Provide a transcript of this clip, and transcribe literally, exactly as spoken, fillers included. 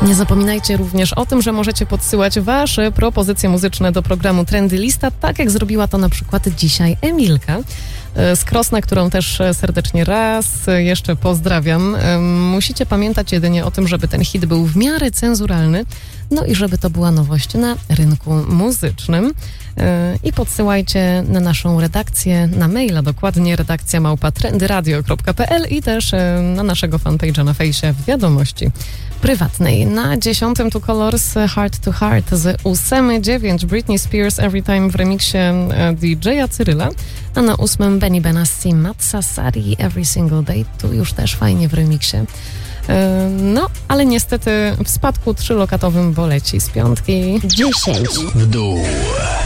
Nie zapominajcie również o tym, że możecie podsyłać wasze propozycje muzyczne do programu Trendy Lista, tak jak zrobiła to na przykład dzisiaj Emilka z Krosna, którą też serdecznie raz jeszcze pozdrawiam. Musicie pamiętać jedynie o tym, żeby ten hit był w miarę cenzuralny, no i żeby to była nowość na rynku muzycznym. I podsyłajcie na naszą redakcję, na maila dokładnie, redakcja małpa trendyradio kropka pe el i też na naszego fanpage'a na fejsie w wiadomości prywatnej. Na dziesiątym tu Colors Heart to Heart z ósmy dziewięć Britney Spears Every Time w remiksie D J a Cyryla, a na ósmym Benny Benassi Matza Sari Every Single Day, tu już też fajnie w remiksie. No, ale niestety w spadku trzylokatowym, bo leci z piątki dziesięć w dół.